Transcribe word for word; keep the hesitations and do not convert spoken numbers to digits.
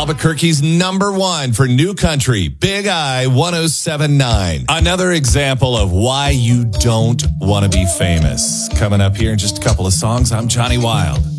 Albuquerque's number one for new country, Big I one oh seven point nine. Another example of why you don't want to be famous. Coming up here in just a couple of songs, I'm Johnny Wild.